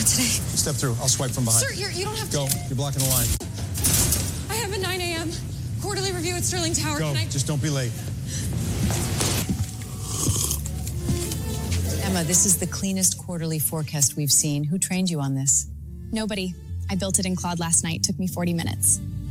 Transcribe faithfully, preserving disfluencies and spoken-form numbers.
not today. Step through. I'll swipe from behind. Sir, you're, you don't have to. Go. You're blocking the line. I have a nine a.m. quarterly review at Sterling Tower. Go. Can I... Just don't be late. Emma, this is the cleanest quarterly forecast we've seen. Who trained you on this? Nobody. I built it in Claude last night. Took me forty minutes.